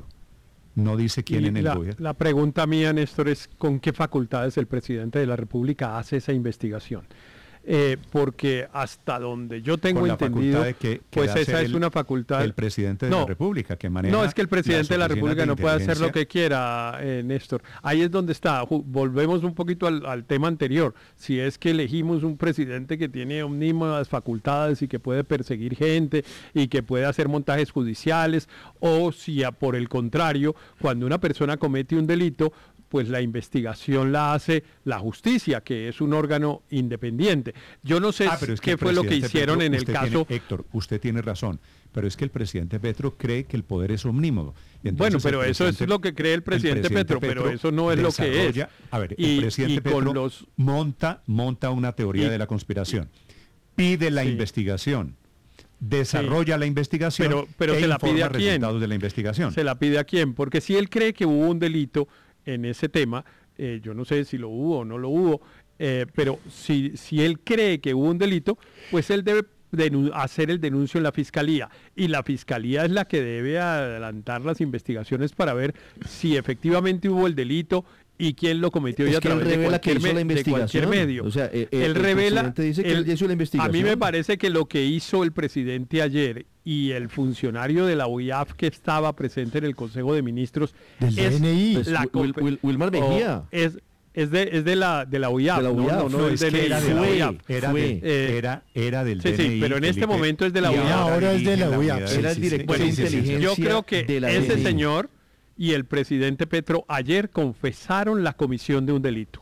No dice quién y en el la, gobierno. La pregunta mía, Néstor, es ¿con qué facultades el presidente de la República hace esa investigación? Eh, porque hasta donde yo tengo Con la entendido, de que, que pues esa el, es una facultad. El presidente de no, la República que maneja. No, es que el presidente de la República de no puede hacer lo que quiera, eh, Néstor. Ahí es donde está. Volvemos un poquito al, al tema anterior. Si es que elegimos un presidente que tiene omnímodas facultades y que puede perseguir gente y que puede hacer montajes judiciales, o si a, por el contrario, cuando una persona comete un delito, pues la investigación la hace la justicia, que es un órgano independiente. Yo no sé ah, es qué fue lo que hicieron Petro, en el caso... Tiene, Héctor, usted tiene razón, pero es que el presidente Petro cree que el poder es omnímodo. Bueno, pero eso es lo que cree el presidente, el presidente Petro, Petro, pero eso no es lo que es. A ver, y, el presidente Petro con los... monta, monta una teoría y, de la conspiración, pide la sí. investigación, desarrolla sí. la investigación, pero, pero e se la pide a quién. Resultados de la investigación. Se la pide a quién, porque si él cree que hubo un delito en ese tema, eh, yo no sé si lo hubo o no lo hubo, eh, pero si, si él cree que hubo un delito, pues él debe denu- hacer el denuncio en la fiscalía, y la fiscalía es la que debe adelantar las investigaciones para ver si efectivamente hubo el delito y quién lo cometió, es y a que través él revela de, cualquier que hizo la investigación. de cualquier medio. O sea, eh, él el revela, dice que él, él hizo la investigación. A mí me parece que lo que hizo el presidente ayer y el funcionario de la U I A F que estaba presente en el Consejo de Ministros del es D N I, la pues, Wil, Wil, Wilmar Mejía. Oh, es es de es de la de la U I A F, de la U I A F. no, no, no, no es de era de la U I A F. Era, de, eh, era, era del sí, D N I. Sí, pero en Felipe, este momento es de la U I A F. Ahora es de la U I A F. Era el director de inteligencia. Yo creo que de la ese D N I. señor y el presidente Petro ayer confesaron la comisión de un delito.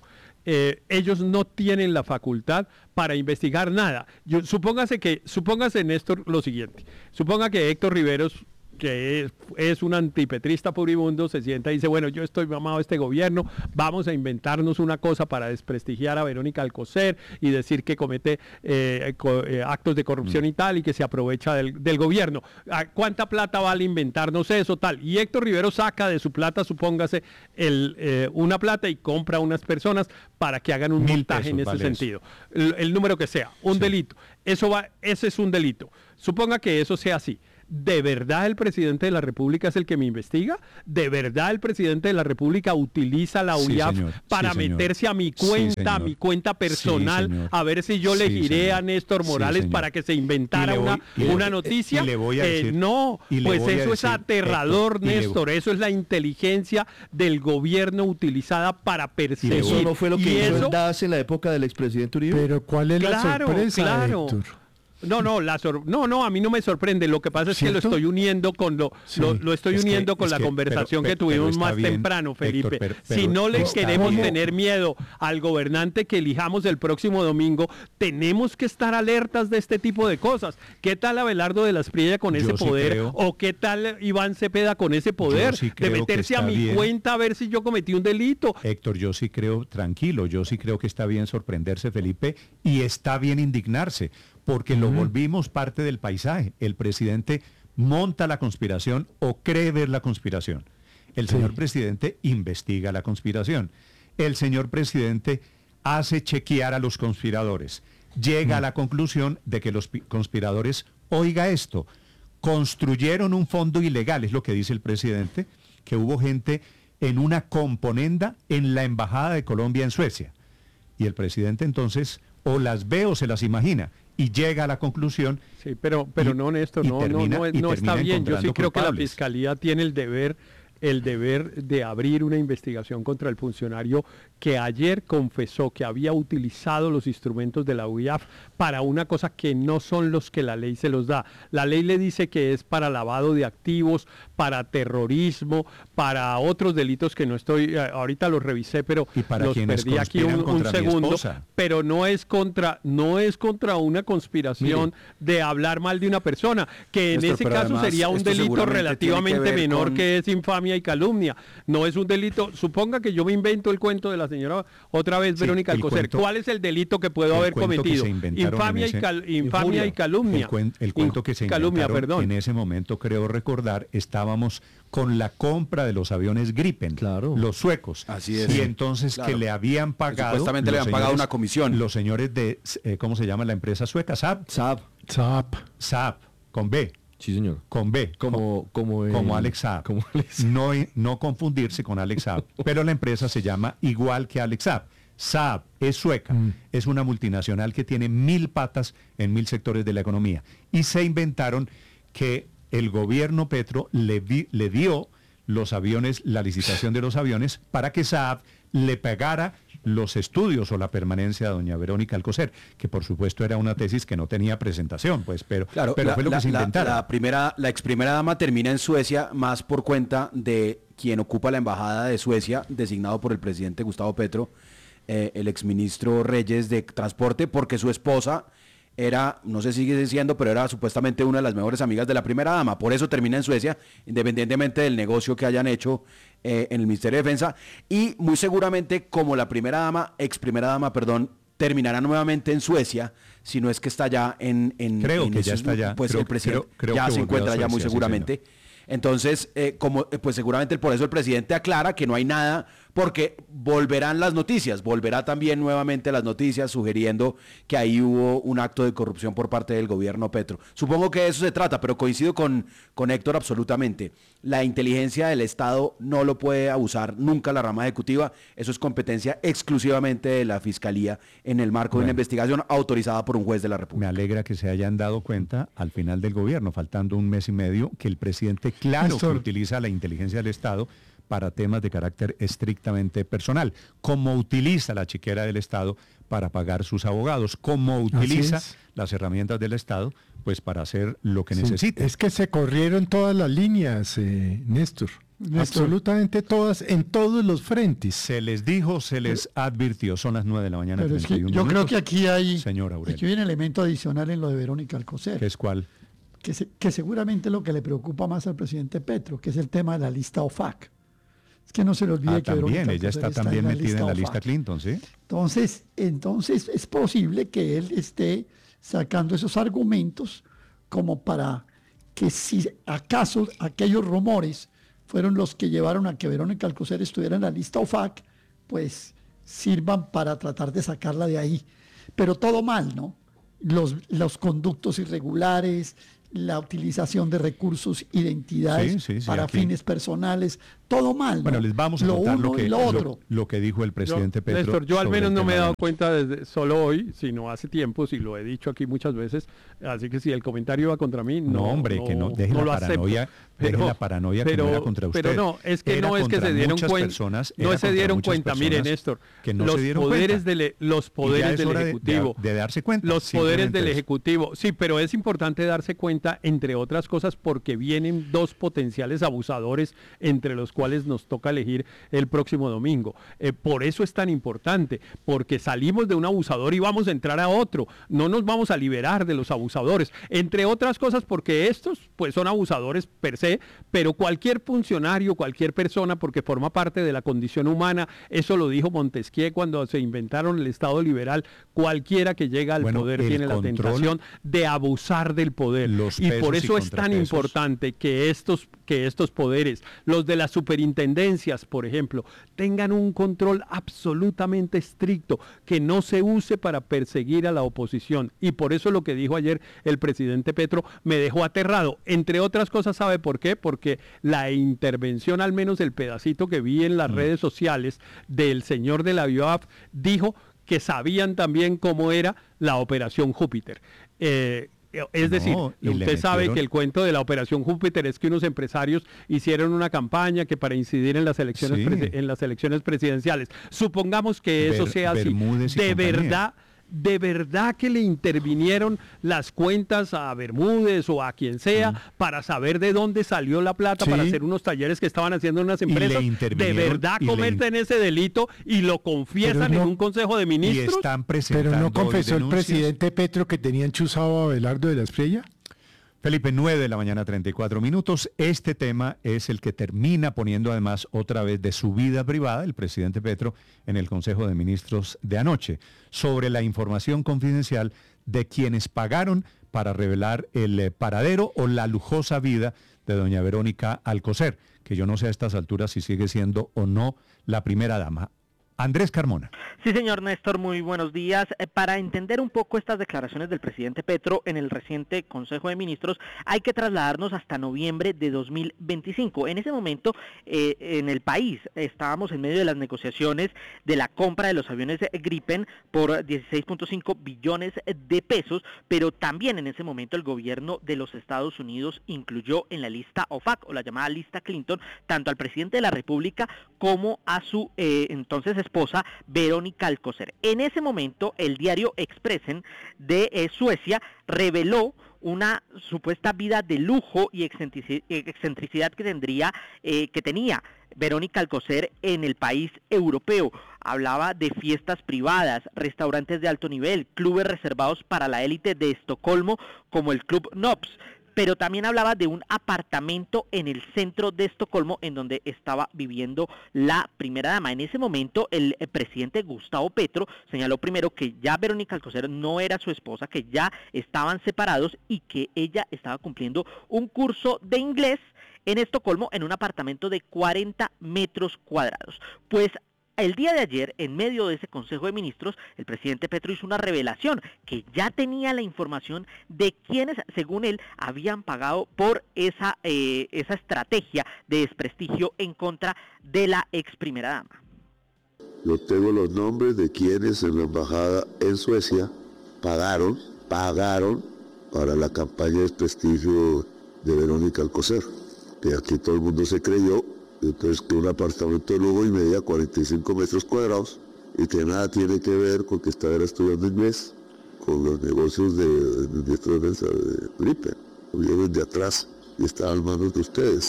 eh, ellos no tienen la facultad para investigar nada. Yo, supóngase que, supóngase, Néstor, lo siguiente. Suponga que Héctor Riveros, que es, es un antipetrista puribundo, se sienta y dice, bueno, yo estoy mamado de este gobierno, vamos a inventarnos una cosa para desprestigiar a Verónica Alcocer y decir que comete eh, co eh, actos de corrupción mm. y tal, y que se aprovecha del, del gobierno. ¿Cuánta plata vale inventarnos eso, tal? Y Héctor Rivero saca de su plata, supóngase, el, eh, una plata y compra a unas personas para que hagan un Mil montaje pesos, en ese vale sentido. El, el número que sea, un sí. delito. Eso va, ese es un delito. Suponga que eso sea así. ¿De verdad el presidente de la República es el que me investiga? ¿De verdad el presidente de la República utiliza la U I A F sí, para sí, meterse a mi cuenta, sí, a mi cuenta personal, sí, a ver si yo sí, le giré señor. a Néstor Morales sí, para que se inventara voy, una, le, una noticia? Y le voy a decir, eh, no, pues eso decir, es aterrador, Héctor, Néstor. Eso es la inteligencia del gobierno utilizada para perseguir. Eso no fue lo que hizo eso, el D A S en la época de la expresidente Uribe. Pero ¿cuál es claro, la sorpresa, claro. Héctor? No, no, la sor no, no, a mí no me sorprende. Lo que pasa es ¿Cierto? que lo estoy uniendo con lo, sí. lo, lo estoy es uniendo que, con la que, conversación pero, pero, que tuvimos más bien, temprano, Felipe. Héctor, pero, pero, si no le queremos bien. tener miedo al gobernante que elijamos el próximo domingo, tenemos que estar alertas de este tipo de cosas. ¿Qué tal Abelardo de la Espriella con ese sí poder? Creo. ¿O qué tal Iván Cepeda con ese poder? Sí de meterse a mi bien. cuenta a ver si yo cometí un delito. Héctor, yo sí creo, tranquilo, yo sí creo que está bien sorprenderse, Felipe, y está bien indignarse, porque lo volvimos parte del paisaje. El presidente monta la conspiración o cree ver la conspiración. El señor sí. presidente investiga la conspiración. El señor presidente hace chequear a los conspiradores. Llega mm. a la conclusión de que los conspiradores, oiga esto, construyeron un fondo ilegal, es lo que dice el presidente, que hubo gente en una componenda en la Embajada de Colombia en Suecia. Y el presidente entonces o las ve o se las imagina y llega a la conclusión. Sí, pero, pero y, no, Néstor, no, termina, no, no, no está bien. Yo sí creo culpables. que la Fiscalía tiene el deber, el deber de abrir una investigación contra el funcionario que ayer confesó que había utilizado los instrumentos de la U I A F para una cosa que no son los que la ley se los da. La ley le dice que es para lavado de activos, para terrorismo, para otros delitos que no estoy, ahorita los revisé, pero los perdí aquí un, un segundo, pero no es contra, no es contra una conspiración Mire, de hablar mal de una persona, que en Néstor, ese caso además, sería un delito relativamente menor con... que es infamia y calumnia. No es un delito, suponga que yo me invento el cuento de la señora otra vez, sí, Verónica Alcocer. Cuento, ¿cuál es el delito que puedo haber cometido? Infamia, ese, y, cal, infamia y calumnia. El, cuen, el cuento que se calumnia, perdón. En ese momento, creo recordar, estábamos con la compra de los aviones Gripen, claro. los suecos. Así es. Y entonces claro. que le habían pagado... Que supuestamente le habían señores, pagado una comisión. Los señores de, eh, ¿cómo se llama la empresa sueca? Saab. Saab. Saab. Saab, con B. Sí, señor. Con B. Como, como, eh, como Alex Saab. Como Alex. No, no confundirse con Alex Saab. Pero la empresa se llama igual que Alex Saab. Saab es sueca, mm. es una multinacional que tiene mil patas en mil sectores de la economía. Y se inventaron que el gobierno Petro le, vi, le dio los aviones, la licitación de los aviones, para que Saab le pagara los estudios o la permanencia a doña Verónica Alcocer, que por supuesto era una tesis que no tenía presentación, pues, pero, claro, pero la, fue lo la, que se inventaron. La, la, primera, la ex primera dama termina en Suecia más por cuenta de quien ocupa la embajada de Suecia, designado por el presidente Gustavo Petro, eh, el exministro Reyes de Transporte, porque su esposa era, no sé si sigue siendo, pero era supuestamente una de las mejores amigas de la primera dama. Por eso termina en Suecia, independientemente del negocio que hayan hecho eh, en el Ministerio de Defensa. Y muy seguramente, como la primera dama, ex primera dama, perdón, terminará nuevamente en Suecia, si no es que está ya en... en creo en que esos, ya está allá. Pues creo, el presidente creo, creo ya que se encuentra allá muy seguramente. Sí, Entonces, eh, como pues seguramente por eso el presidente aclara que no hay nada, porque volverán las noticias, volverá también nuevamente las noticias sugiriendo que ahí hubo un acto de corrupción por parte del gobierno Petro. Supongo que de eso se trata, pero coincido con, con Héctor absolutamente. La inteligencia del Estado no lo puede abusar nunca la rama ejecutiva, eso es competencia exclusivamente de la Fiscalía en el marco bueno, de una investigación autorizada por un juez de la República. Me alegra que se hayan dado cuenta al final del gobierno, faltando un mes y medio, que el presidente claro que utiliza la inteligencia del Estado para temas de carácter estrictamente personal, como utiliza la chiquera del Estado para pagar sus abogados, como utiliza las herramientas del Estado pues para hacer lo que sí, necesita. Es que se corrieron todas las líneas, eh, Néstor. Absolutamente todas, en todos los frentes. Se les dijo, se les advirtió. Son las nueve de la mañana. Pero es que yo minutos. creo que aquí hay, Señor Aurelio. aquí hay un elemento adicional en lo de Verónica Alcocer. ¿Qué es cuál? Que, se, que seguramente es lo que le preocupa más al presidente Petro, que es el tema de la lista O F A C. Es que no se le olvide ah, que Verónica también, ella Alcocer está también en la metida en la O F A C. lista Clinton, ¿sí? Entonces, entonces es posible que él esté sacando esos argumentos como para que si acaso aquellos rumores fueron los que llevaron a que Verónica Alcocer estuviera en la lista O F A C, pues sirvan para tratar de sacarla de ahí. Pero todo mal, ¿no? Los, los conductos irregulares, la utilización de recursos, identidades sí, sí, sí, para aquí. fines personales, todo mal, ¿no? Bueno, les vamos a lo contar uno lo que, y lo lo, otro. lo que dijo el presidente yo, Petro. Néstor, yo al sobre menos el no me he tema dado de- cuenta desde solo hoy, sino hace tiempo, si lo he dicho aquí muchas veces, así que si el comentario va contra mí, no, No, hombre, que no, deje la lo paranoia, acepto. deje la paranoia que no era contra usted. Pero no, es que Era no es que contra se dieron muchas cuenta, personas, no era se contra dieron muchas cuenta, mire personas Néstor, que no los se dieron poderes cuenta. del los Y ya poderes es del hora de- ejecutivo, de, de darse cuenta. los poderes simplemente del eso. ejecutivo, sí, pero es importante darse cuenta, entre otras cosas, porque vienen dos potenciales abusadores entre los cuales nos toca elegir el próximo domingo. Eh, por eso es tan importante, porque salimos de un abusador y vamos a entrar a otro. No nos vamos a liberar de los abusadores, entre otras cosas porque estos pues son abusadores per se, pero cualquier funcionario, cualquier persona, porque forma parte de la condición humana, eso lo dijo Montesquieu cuando se inventaron el Estado liberal, cualquiera que llega al Bueno, poder el tiene la control, tentación de abusar del poder. los Y por pesos y eso es tan contrapesos. importante que estos, que estos poderes, los de las superintendencias, por ejemplo, tengan un control absolutamente estricto, que no se use para perseguir a la oposición. Y por eso lo que dijo ayer el presidente Petro me dejó aterrado. Entre otras cosas, ¿sabe por qué? Porque la intervención, al menos el pedacito que vi en las Mm. redes sociales del señor de la BioAF, dijo que sabían también cómo era la operación Júpiter. Eh, Es decir, No, y le usted sabe metieron- que el cuento de la Operación Júpiter es que unos empresarios hicieron una campaña que para incidir en las elecciones, Sí. presi- en las elecciones presidenciales. Supongamos que eso Ber- sea así. Bermúdez y De compañía. verdad, de verdad que le intervinieron las cuentas a Bermúdez o a quien sea Mm. para saber de dónde salió la plata Sí. para hacer unos talleres que estaban haciendo unas Y le empresas. De intervinieron- verdad y le in- cometen ese delito y lo confiesan Pero no- en un consejo de Y ministros. están presentando Pero no hoy confesó el denuncias. presidente Petro que tenía enchuzado a Abelardo de la Espriella. Felipe, nueve de la mañana, treinta y cuatro minutos. Este tema es el que termina poniendo además otra vez de su vida privada el presidente Petro en el Consejo de Ministros de anoche sobre la información confidencial de quienes pagaron para revelar el eh, paradero o la lujosa vida de doña Verónica Alcocer, que yo no sé a estas alturas si sigue siendo o no la primera dama. Andrés Carmona. Sí, señor Néstor, muy buenos días. Eh, Para entender un poco estas declaraciones del presidente Petro en el reciente Consejo de Ministros, hay que trasladarnos hasta noviembre de dos mil veinticinco. En ese momento, eh, en el país, estábamos en medio de las negociaciones de la compra de los aviones Gripen por dieciséis punto cinco billones de pesos, pero también en ese momento el gobierno de los Estados Unidos incluyó en la lista O F A C, o la llamada lista Clinton, tanto al presidente de la República como a su eh, entonces esposa Verónica Alcocer. En ese momento el diario Expressen de eh, Suecia reveló una supuesta vida de lujo y excentrici- excentricidad que tendría, eh, que tenía Verónica Alcocer en el país europeo. Hablaba de fiestas privadas, restaurantes de alto nivel, clubes reservados para la élite de Estocolmo como el Club Nops. Pero también hablaba de un apartamento en el centro de Estocolmo en donde estaba viviendo la primera dama. En ese momento el, el presidente Gustavo Petro señaló primero que ya Verónica Alcocer no era su esposa, que ya estaban separados y que ella estaba cumpliendo un curso de inglés en Estocolmo en un apartamento de cuarenta metros cuadrados. Pues el día de ayer, en medio de ese Consejo de Ministros, el presidente Petro hizo una revelación que ya tenía la información de quienes, según él, habían pagado por esa, eh, esa estrategia de desprestigio en contra de la ex primera dama. Yo tengo los nombres de quienes en la embajada en Suecia pagaron, pagaron para la campaña de desprestigio de Verónica Alcocer, que aquí todo el mundo se creyó. Entonces, que un apartamento de lujo y media, cuarenta y cinco metros cuadrados, y que nada tiene que ver con que estaba estudiando inglés, con los negocios de, del ministro de Defensa de Gripen. Vienen de atrás y están en manos de ustedes.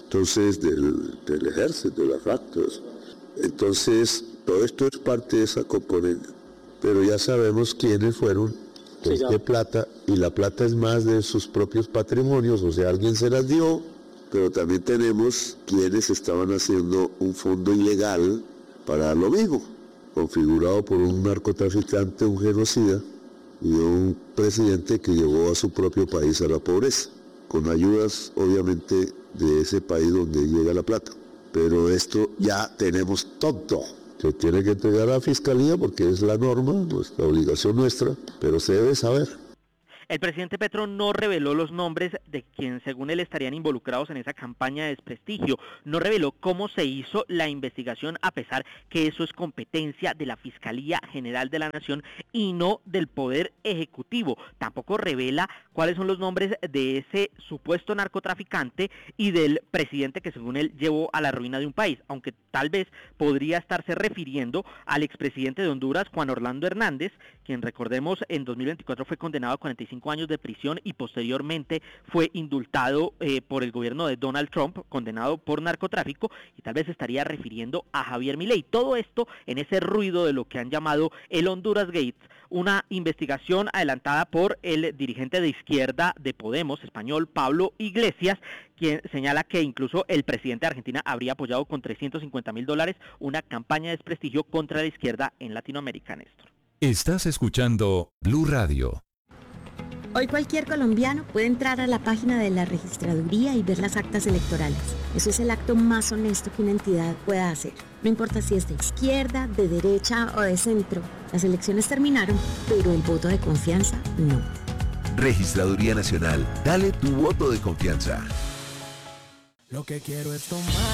entonces del, del ejército, de las F A R C. Entonces, todo esto es parte de esa componente. Pero ya sabemos quiénes fueron, con qué plata, y la plata es más de sus propios patrimonios, o sea, alguien se las dio, pero también tenemos quienes estaban haciendo un fondo ilegal para lo mismo, configurado por un narcotraficante, un genocida y un presidente que llevó a su propio país a la pobreza, con ayudas obviamente de ese país donde llega la plata. Pero esto ya tenemos todo. Se tiene que entregar a la Fiscalía porque es la norma, nuestra obligación nuestra, pero se debe saber. El presidente Petro no reveló los nombres de quienes según él estarían involucrados en esa campaña de desprestigio. No reveló cómo se hizo la investigación, a pesar que eso es competencia de la Fiscalía General de la Nación y no del Poder Ejecutivo. Tampoco revela cuáles son los nombres de ese supuesto narcotraficante y del presidente que según él llevó a la ruina de un país, aunque tal vez podría estarse refiriendo al expresidente de Honduras, Juan Orlando Hernández, quien recordemos en dos mil veinticuatro fue condenado a cuarenta y cinco años de prisión y posteriormente fue indultado eh, por el gobierno de Donald Trump, condenado por narcotráfico, y tal vez estaría refiriendo a Javier Milei. Todo esto en ese ruido de lo que han llamado el Honduras Gates, una investigación adelantada por el dirigente de izquierda de Podemos, español, Pablo Iglesias, quien señala que incluso el presidente de Argentina habría apoyado con trescientos cincuenta mil dólares una campaña de desprestigio contra la izquierda en Latinoamérica, Néstor. Estás escuchando Blue Radio. Hoy cualquier colombiano puede entrar a la página de la registraduría y ver las actas electorales. Eso es el acto más honesto que una entidad pueda hacer. No importa si es de izquierda, de derecha o de centro. Las elecciones terminaron, pero el voto de confianza no. Registraduría Nacional. Dale tu voto de confianza. Lo que quiero es tomar.